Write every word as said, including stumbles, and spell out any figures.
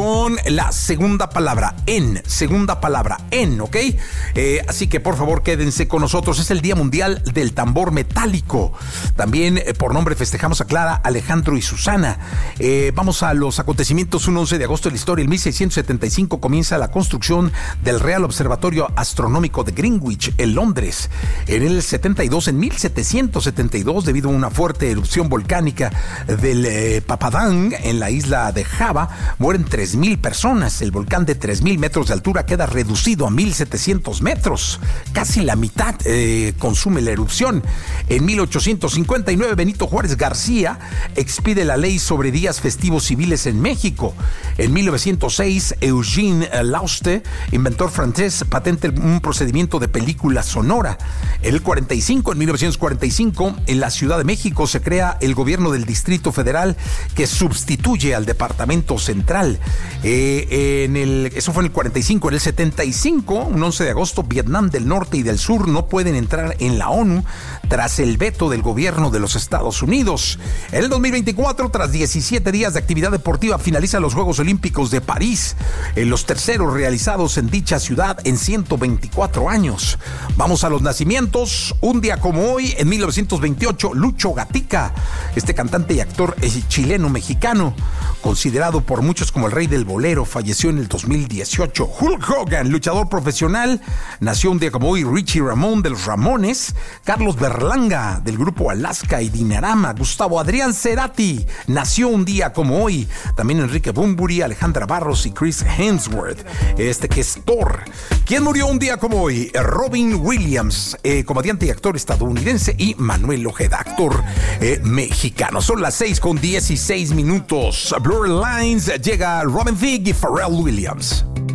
con la segunda palabra, en, segunda palabra, en, ¿ok? Eh, así que por favor quédense con nosotros. Es el Día Mundial del Tambor Metálico. También eh, por nombre festejamos a Clara, Alejandro y Susana. Eh, vamos a los acontecimientos. Un once de agosto de la historia. En mil seiscientos setenta y cinco comienza la construcción del Real Observatorio Astronómico de Greenwich en Londres. En el setenta y dos, en mil setecientos setenta y dos, debido a una fuerte erupción volcánica del eh, Papadang en la isla de Java, mueren tres mil personas. El volcán de tres mil metros de altura queda reducido a mil setecientos metros. Casi la mitad eh, consume la erupción. En mil ochocientos cincuenta y nueve, Benito Juárez García expide la ley sobre días festivos civiles en México. En mil novecientos seis, Eugene Lauste, inventor francés, patenta un procedimiento de película sonora. En el cuarenta y cinco, en mil novecientos cuarenta y cinco, en la Ciudad de México se crea el gobierno del Distrito Federal que sustituye al Departamento Central. Eh, en el, eso fue en el cuarenta y cinco. En el setenta y cinco, un once de agosto, Vietnam del Norte y del Sur no pueden entrar en la ONU tras el veto del gobierno de los Estados Unidos. En el dos mil veinticuatro, tras diecisiete días de actividad deportiva, finalizan los Juegos Olímpicos de París, en los terceros realizados en dicha ciudad en ciento veinticuatro años. Vamos a los nacimientos. Un día como hoy, en mil novecientos veintiocho, Lucho Gatica, este cantante y actor chileno-mexicano, considerado por muchos como el rey del bolero, falleció en el dos mil dieciocho. Hulk Hogan, luchador profesional, nació un día como hoy. Richie Ramón de los Ramones, Carlos Berlanga del grupo Alaska y Dinarama, Gustavo Adrián Cerati nació un día como hoy. También Enrique Bunbury, Alejandra Barros y Chris Hemsworth, este que es Thor. ¿Quién murió un día como hoy? Robin Williams, eh, comediante y actor estadounidense, y Manuel Ojeda, actor eh, mexicano. Son las seis con dieciséis minutos. Blurred Lines, llega Robin Thicke y Pharrell Williams.